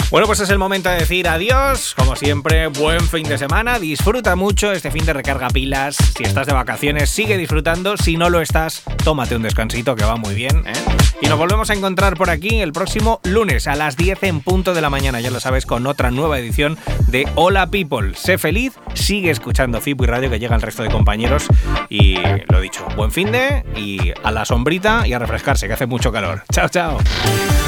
Bueno, pues es el momento de decir adiós. Como siempre, buen fin de semana. Disfruta mucho este fin de recarga pilas. Si estás de vacaciones, sigue disfrutando. Si no lo estás, tómate un descansito que va muy bien, ¿eh? Y nos volvemos a encontrar por aquí el próximo lunes a las 10 en punto de la mañana. Ya lo sabes, con otra nueva edición de Hola People. Sé feliz, sigue escuchando FIP y Radio, que llega el resto de compañeros. Y lo dicho, buen fin de y a la sombrita y a refrescarse, que hace mucho calor. Chao, chao.